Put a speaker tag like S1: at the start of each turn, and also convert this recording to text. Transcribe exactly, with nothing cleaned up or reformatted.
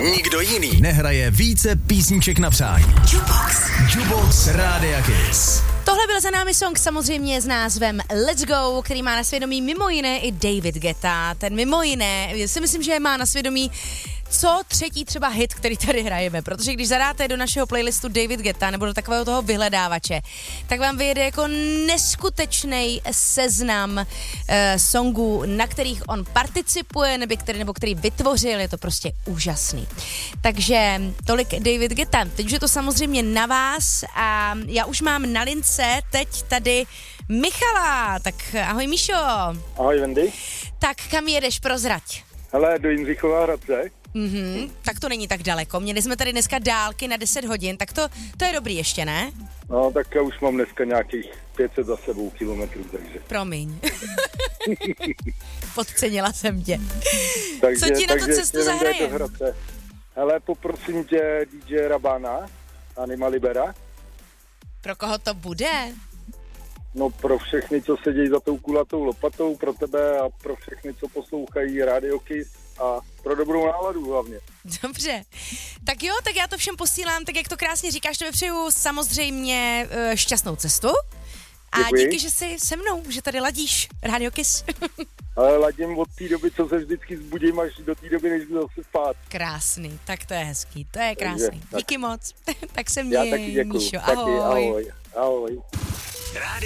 S1: Nikdo jiný nehraje více písniček na přání. Jukebox. Jukebox Rádia Kiss.
S2: Tohle byl za námi song samozřejmě s názvem Let's Go, který má na svědomí mimo jiné i David Guetta. Ten mimo jiné, si myslím, že má na svědomí co třetí třeba hit, který tady hrajeme, protože když zadáte do našeho playlistu David Guetta nebo do takového toho vyhledávače, tak vám vyjede jako neskutečný seznam uh, songů, na kterých on participuje nebo který, nebo který vytvořil, je to prostě úžasný. Takže tolik David Guetta. Teď už je to samozřejmě na vás a já už mám na lince teď tady Michala. Tak ahoj Míšo.
S3: Ahoj Wendy.
S2: Tak kam jedeš, prozrať?
S3: Hele, do Jindřichova Hradce.
S2: Mhm, tak to není tak daleko. Měli jsme tady dneska dálky na deset hodin, tak to, to je dobrý ještě, ne?
S3: No, tak já už mám dneska nějakých pět set za sebou kilometrů, takže.
S2: Promiň. Podcenila jsem tě.
S3: Takže,
S2: Co ti na tu
S3: takže
S2: cestu zahraje?
S3: Hele, poprosím tě D J Rabana, Anima Libera.
S2: Pro koho to bude?
S3: No pro všechny, co sedějí za tou kulatou lopatou, pro tebe a pro všechny, co poslouchají Radio Kiss a pro dobrou náladu hlavně.
S2: Dobře. Tak jo, tak já to všem posílám, tak jak to krásně říkáš, tebe přeju samozřejmě uh, šťastnou cestu. A
S3: děkuji.
S2: Díky, že jsi se mnou, že tady ladíš Radio Kiss.
S3: Ale ladím od té doby, co se vždycky zbudím, až do té doby, než budu zase spát.
S2: Krásný, tak to je hezký, to je krásný.
S3: Takže,
S2: Díky
S3: tak.
S2: moc. Tak se měj,
S3: Já taky děkuju.
S2: Míšo,
S3: Taky,
S2: ahoj.
S3: ahoj. Ahoj.